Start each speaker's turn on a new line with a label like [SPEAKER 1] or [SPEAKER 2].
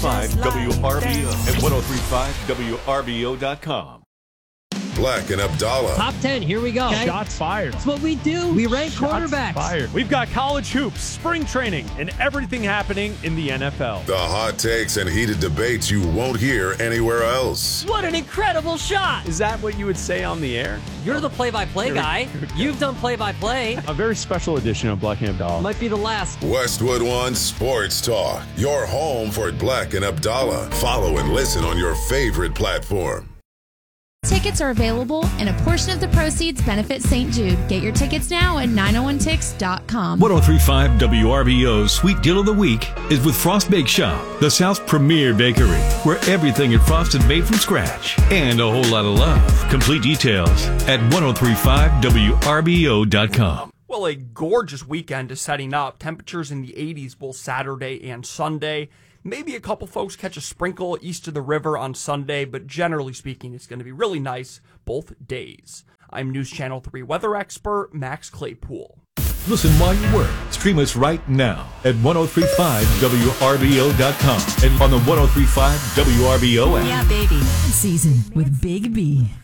[SPEAKER 1] 1035 WRBO and 1035WRBO.com.
[SPEAKER 2] Black and Abdallah.
[SPEAKER 3] Top 10, here we go. Okay.
[SPEAKER 4] Shots fired.
[SPEAKER 3] That's what we do. We rank quarterbacks.
[SPEAKER 4] Fired. We've got college hoops, spring training, and everything happening in the NFL.
[SPEAKER 2] The hot takes and heated debates you won't hear anywhere else.
[SPEAKER 3] What an incredible shot.
[SPEAKER 4] Is that what you would say on the air?
[SPEAKER 3] You're the play-by-play guy. You've done play-by-play.
[SPEAKER 4] A very special edition of Black and Abdallah.
[SPEAKER 3] Might be the last.
[SPEAKER 2] Westwood One Sports Talk. Your home for Black and Abdallah. Follow and listen on your favorite platform.
[SPEAKER 5] Tickets are available, and a portion of the proceeds benefit St. Jude. Get your tickets now at 901tix.com.
[SPEAKER 6] 1035 WRBO's Sweet Deal of the Week is with Frost Bake Shop, the South's premier bakery, where everything at Frost is made from scratch and a whole lot of love. Complete details at 1035WRBO.com.
[SPEAKER 7] Well, a gorgeous weekend is setting up. Temperatures in the 80s both Saturday and Sunday. Maybe a couple folks catch a sprinkle east of the river on Sunday, but generally speaking, it's going to be really nice both days. I'm News Channel 3 weather expert Max Claypool.
[SPEAKER 6] Listen while you work. Stream us right now at 1035WRBO.com and on the 1035 WRBO app.
[SPEAKER 8] Yeah, baby. Season with Big B.